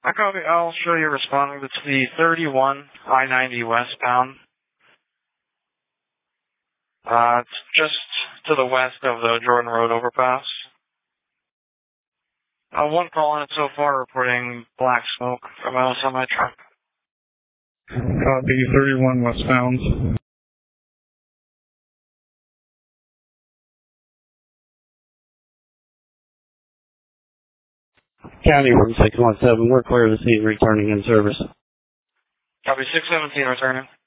I copy. I'll show you responding. It's the 31 I-90 westbound. It's just to the west of the Jordan Road overpass. One call on it so far reporting black smoke from a semi-truck. Copy, 31 westbound. County Room 617, we're clear to see returning in service. Copy, 617 returning.